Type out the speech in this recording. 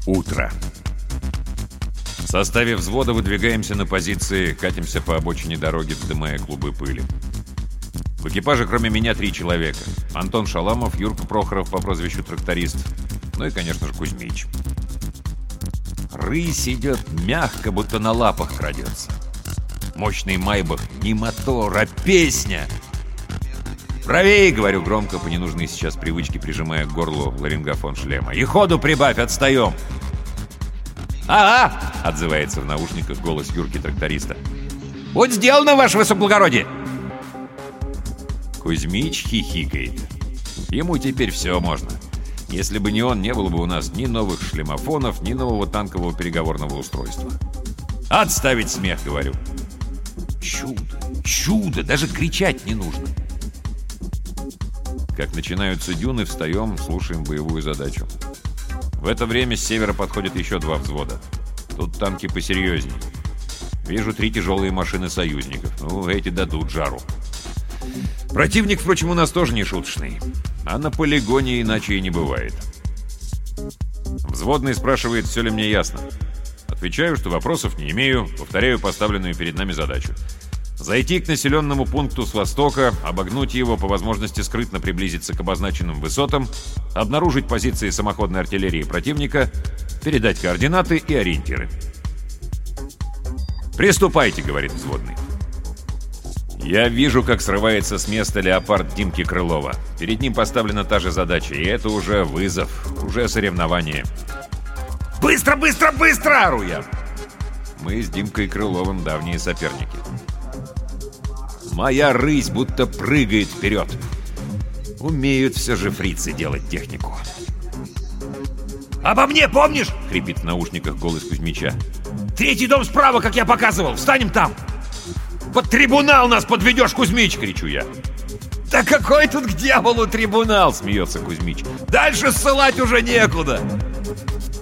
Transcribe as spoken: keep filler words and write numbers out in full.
Утро. В составе взвода выдвигаемся на позиции, катимся по обочине дороги, вздымая клубы пыли. В экипаже кроме меня три человека. Антон Шаламов, Юрка Прохоров по прозвищу Тракторист, ну и, конечно же, Кузьмич. Рысь идет мягко, будто на лапах крадется. Мощный майбах, не мотор, а песня. «Правее!» — говорю громко, по ненужной сейчас привычке прижимая к горлу ларингофон шлема. «И ходу прибавь, отстаем!» «Ага!» — отзывается в наушниках голос Юрки-тракториста. «Будь сделано, ваше высокоблагородие!» Кузьмич хихикает. Ему теперь все можно. Если бы не он, не было бы у нас ни новых шлемофонов, ни нового танкового переговорного устройства. «Отставить смех!» — говорю. «Чудо! Чудо! Даже кричать не нужно!» Как начинаются дюны, встаем, слушаем боевую задачу. В это время с севера подходят еще два взвода. Тут танки посерьезней. Вижу три тяжелые машины союзников. Ну, эти дадут жару. Противник, впрочем, у нас тоже не шуточный. А на полигоне иначе и не бывает. Взводный спрашивает, все ли мне ясно. Отвечаю, что вопросов не имею, повторяю поставленную перед нами задачу. Зайти к населенному пункту с востока, обогнуть его, по возможности скрытно приблизиться к обозначенным высотам, обнаружить позиции самоходной артиллерии противника, передать координаты и ориентиры. «Приступайте», — говорит взводный. Я вижу, как срывается с места леопард Димки Крылова. Перед ним поставлена та же задача, и это уже вызов, уже соревнование. «Быстро, быстро, быстро!» — ору я. Мы с Димкой Крыловым давние соперники. Моя рысь будто прыгает вперед. Умеют все же фрицы делать технику. «Обо мне помнишь?» — хрипит в наушниках голос Кузьмича. «Третий дом справа, как я показывал. Встанем там!» «Под трибунал нас подведешь, Кузьмич!» — кричу я. «Да какой тут к дьяволу трибунал!» — смеется Кузьмич. «Дальше ссылать уже некуда!»